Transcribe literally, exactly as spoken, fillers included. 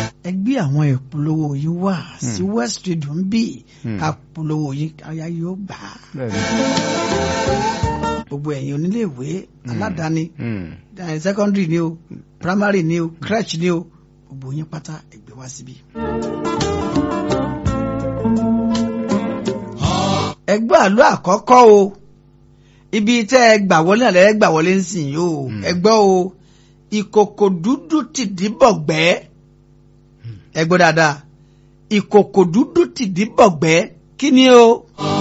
ẹ gbé àwọn ìpolówó yìí wá sí West Radio ń bì ká polówó yìí káyà yóò gbà á. Gbogbo ẹ̀yin oníléèwé aládàáni secondary ni o primary ni o crèche ni o gbogbo yín pátá ẹ gbé wá síbí. ẹgbẹ́ àlọ́ àkọ́kọ́ o ibi tẹ́ ẹ gbà wọlé àlẹ́ ẹ gbà wọlé ń sìn yìí o ẹgbẹ́ o ìkòkò dúdú tìdí bọ̀gbẹ́ ẹ gbọ́ dáadáa ìkòkò dúdú tìdí bọ̀gbẹ́ kí ni o.